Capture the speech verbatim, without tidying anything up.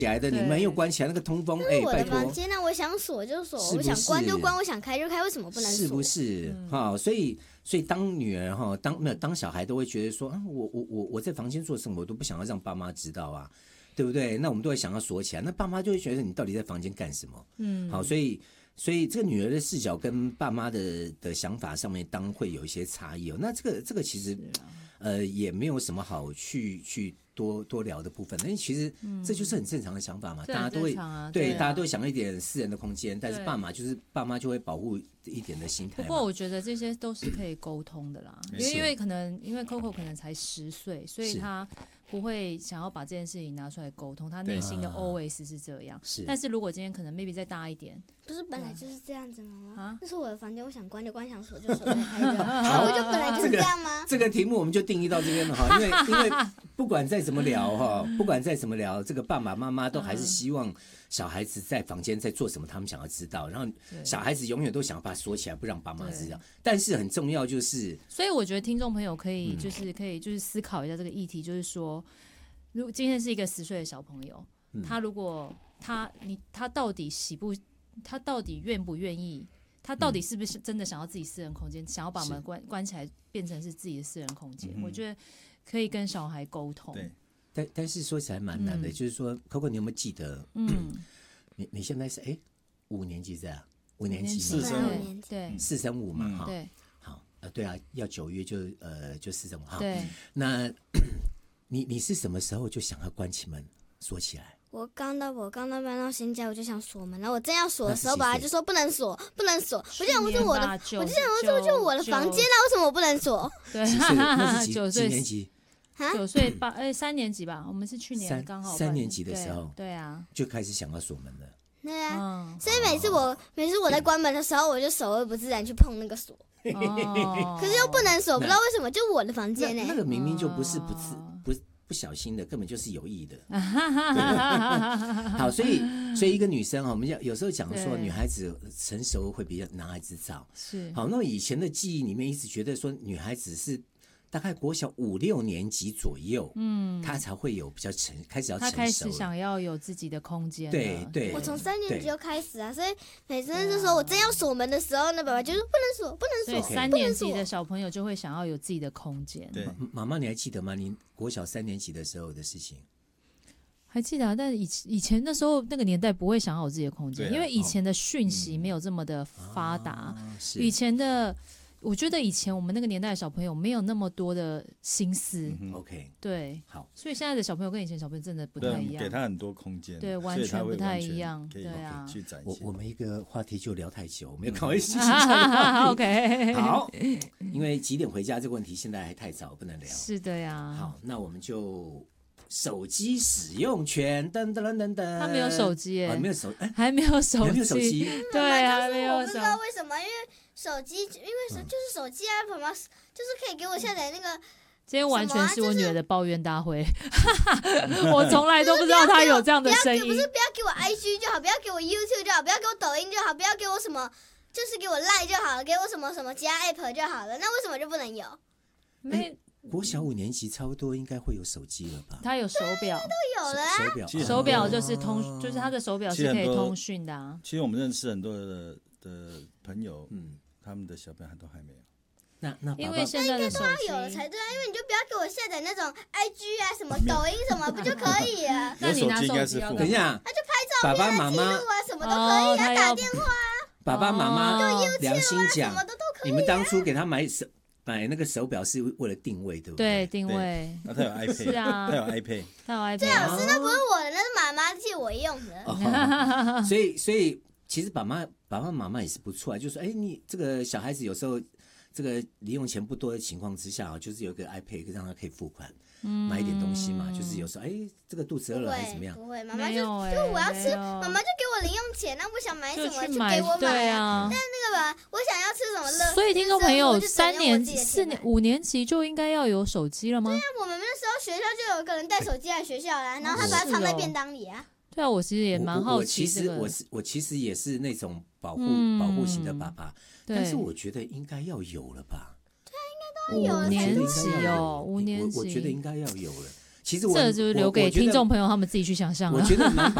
起来的，你门又关起来，那个通风，哎， 我的拜托， 房间呢，我想锁就锁， 是不是我想关就关，我想开就开，为什么不能锁？ 是不是？哈、嗯，所以所以当女儿哈，当没有当小孩都会觉得说啊，我我我我在房间做什么，我都不想要让爸妈知道啊，对不对？那我们都会想要锁起来，那爸妈就会觉得你到底在房间干什么？嗯，好，所以。所以这个女儿的视角跟爸妈的的想法上面，当会有一些差异哦。那这个这个其实，呃，也没有什么好去去多多聊的部分。因为其实这就是很正常的想法嘛， 嗯、 大家都会、 啊、 对， 对啊、 大家都会想一点私人的空间，但是爸妈就是爸妈就会保护一点的心态。 不过我觉得这些都是可以沟通的啦，因为因为可能因为 Coco 可能才十岁，所以他不会想要把这件事情拿出来沟通，他内心的 always 是这样。 是， 但是如果今天可能 maybe 再大一点， 不是本来就是这样子吗？ 啊， 这是我的房间，我想关就关，想锁就锁，开就好，我就本来就是这样吗？ 这个、这个题目我们就定义到这边了哈，因为因为不管再怎么聊哈，不管再怎么聊，这个爸爸妈妈都还是希望小孩子在房间在做什么，他们想要知道，然后小孩子永远都想要把它锁起来，不让爸妈知道。但是很重要就是， 所以我觉得听众朋友可以就是可以就是思考一下这个议题，就是说。如果今天是一个十岁的小朋友，嗯、他如果他你他到底喜不，他到底愿不愿意，他到底是不是真的想要自己私人空间，嗯、想要把门关关起来变成是自己的私人空间？嗯、我觉得可以跟小孩沟通。 对，但但是说起来蛮难的，嗯、就是说 ，Coco 你有没有记得？嗯，你你现在是哎五年级在五年级四升五， 对， 四升五嘛哈。 对， 好，呃，对啊，要九月就呃就四升五哈。 对， 那。你你是什么时候就想要关起门锁起来？ 我刚到我刚到搬到新家，我就想锁门，然后我正要锁的时候，爸爸就说不能锁，不能锁。我就想，我说我的，我就想说，这不就我的房间啦，为什么我不能锁？ 对， 那是几九岁几年级？ 九岁八哎三年级吧，我们是去年刚好三年级的时候， 对啊， 就开始想要锁门了。 对啊，所以每次我每次我在关门的时候，我就手会不自然去碰那个锁。 哦， 可是又不能锁，不知道为什么，就我的房间呢、欸。 那个明明就不是不自不不小心的，根本就是有意的。好，所以所以一个女生哈，我们有时候讲说，女孩子成熟会比男孩子早。 是。 好，那以前的记忆里面一直觉得说，女孩子是大概国小五六年级左右，嗯，她才会有比较成开始要成熟， 她开始想要有自己的空间。 对对， 我从三年级就开始啊，所以每次就说我真要锁门的时候，那爸爸就说不能锁，不能锁。 所以三年级的小朋友就会想要有自己的空间。 对，妈妈你还记得吗？你国小三年级的时候的事情？ 还记得啊，但以以前那时候那个年代不会想要有自己的空间，啊、因为以前的讯息没有这么的发达，哦啊、以前的。我觉得以前我们那个年代的小朋友没有那么多的心思、 嗯、，OK， 对， 好， 所以现在的小朋友跟以前小朋友真的不太一样， 给他很多空间， 对，完全不太一样，对啊， 去展现。 我我们一个话题就聊太久，我们要赶快继续讲。 OK， 好，因为几点回家这个问题现在还太早，不能聊。 是的呀。 好，那我们就。手机使用权，噔噔噔噔， 他没有手机耶， 哦、没有手，哎， 还没有手机， 还没有手机， 对啊，没有手机。 我不知道为什么，因为手机，因为就是手机啊，爸爸就是可以给我下载那个。 今天完全是我女儿的抱怨大会，我从来都不知道她有这样的声音。 不是不要给我 I G 就好，不要给我 YouTube 就好，不要给我抖音就好，不要给我什么，就是给我 Line 就好了，给我什么什么其他 App 就好了。那为什么就不能有？ 没。 国小五年级差不多应该会有手机了吧？ 他有手表， 都有了、啊。 手表， 手表就是通，哦、就是他的手表是可以通讯的、啊。 其实我们认识很多的的朋友，嗯，他们的小朋友都还没有。 那那因为现在的手机应该都要有了才对啊，因为你就不要给我下载那种 I G 啊、什么抖音什么，不就可以了？ 那你拿手机要等一下， 他就拍照片、 爸爸妈妈记录啊，什么都可以，他、哦、打电话啊。 爸爸妈妈良心讲， 什么都都可以、啊。 你们当初给他买手。买那个手表是为了定位，对不对？ 对，定位。 那他有 iPad， 是啊， 他有 iPad， 他有 iPad。 最好是那不是我的，那是妈妈借我用的。 哦、所以，所以其实爸妈、爸爸妈妈也是不错啊，就是说，哎，你这个小孩子有时候这个零用钱不多的情况之下，就是有一个 iPad 让他可以付款。嗯、买一点东西嘛，就是有时候哎，这个肚子饿了还是怎么样？ 不会，妈妈就就我要吃，妈妈就给我零用钱，那我想买什么就给我买啊。但那个吧，我想要吃什么乐， 所以听众朋友，三年级、四年、五年级就应该要有手机了吗？ 对啊，我们那时候学校就有个人带手机来学校啦，然后他把它藏在便当里啊。 对啊，我其实也蛮好奇这个。我其实我我其实也是那种保护、嗯、保护型的爸爸，但是我觉得应该要有了吧。 五年级哦，五年级， 我我觉得应该要有了。其其实我这就是留给听众朋友他们自己去想象了。 我觉得蛮